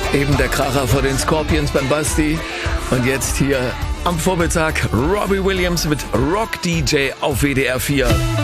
Eben der Kracher vor den Scorpions beim Basti. Und jetzt hier am Vormittag Robbie Williams mit Rock DJ auf WDR 4.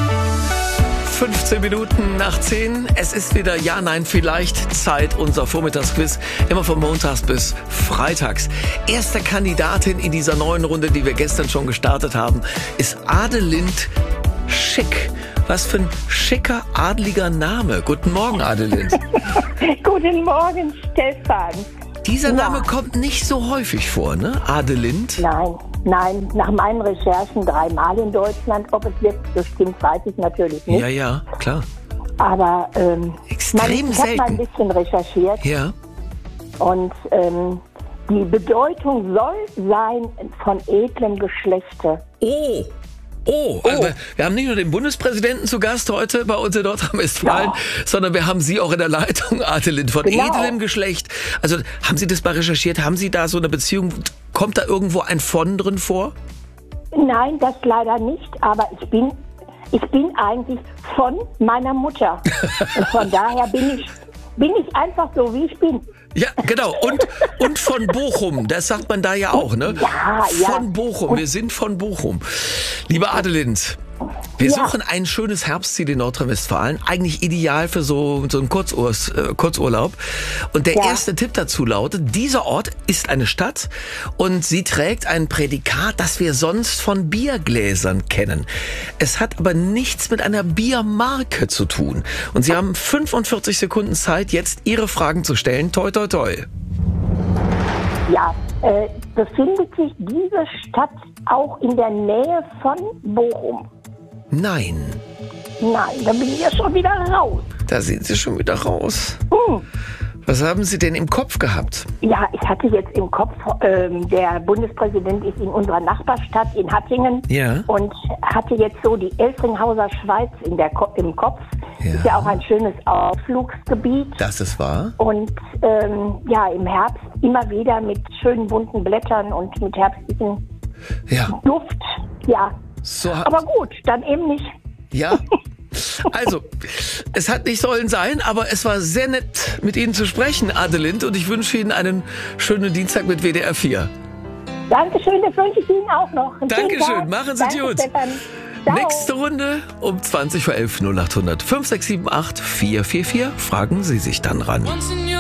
15 Minuten nach 10. Es ist wieder Ja, Nein, Vielleicht Zeit, unser Vormittagsquiz. Immer von montags bis freitags. Erste Kandidatin in dieser neuen Runde, die wir gestern schon gestartet haben, ist Adelind Schick. Was für ein schicker, adliger Name. Guten Morgen, Adelind. Guten Morgen, Stefan. Dieser Name kommt nicht so häufig vor, ne? Adelind? Nein, nach meinen Recherchen 3-mal in Deutschland. Ob es jetzt so stimmt, weiß ich natürlich nicht. Ja, klar. Aber extrem ich habe mal ein selten. bisschen recherchiert. Ja. Und die Bedeutung soll sein von edlem Geschlechte. Also wir haben nicht nur den Bundespräsidenten zu Gast heute bei uns in Nordrhein-Westfalen, sondern wir haben Sie auch in der Leitung, Adelind, von edlem Geschlecht. Also haben Sie das mal recherchiert? Haben Sie da so eine Beziehung? Kommt da irgendwo ein von drin vor? Nein, das leider nicht. Aber ich bin eigentlich von meiner Mutter. Und von daher bin ich einfach so, wie ich bin. Ja, genau. Und von Bochum, das sagt man da ja auch, ne? Ja. Von Bochum, wir sind von Bochum. Liebe Adelind, wir suchen ein schönes Herbstziel in Nordrhein-Westfalen, eigentlich ideal für so einen Kurzurlaub. Und der erste Tipp dazu lautet, dieser Ort ist eine Stadt und sie trägt ein Prädikat, das wir sonst von Biergläsern kennen. Es hat aber nichts mit einer Biermarke zu tun. Und Sie haben 45 Sekunden Zeit, jetzt Ihre Fragen zu stellen. Toi, toi, toi. Ja, befindet sich diese Stadt auch in der Nähe von Bochum? Nein. Nein, da bin ich ja schon wieder raus. Da sind Sie schon wieder raus. Was haben Sie denn im Kopf gehabt? Ja, ich hatte jetzt im Kopf, der Bundespräsident ist in unserer Nachbarstadt in Hattingen und hatte jetzt so die Elfringhauser Schweiz im Kopf. Ja. Ist ja auch ein schönes Ausflugsgebiet. Das ist wahr. Und im Herbst immer wieder mit schönen bunten Blättern und mit herbstlichem Duft. Ja, So, aber gut, dann eben nicht. ja. Also, es hat nicht sollen sein, aber es war sehr nett, mit Ihnen zu sprechen, Adelind. Und ich wünsche Ihnen einen schönen Dienstag mit WDR 4. Dankeschön, das wünsche ich Ihnen auch noch. Dankeschön, machen Sie es gut. Stefan. Ciao. Nächste Runde um 20:11 0800 5678 444. Fragen Sie sich dann ran.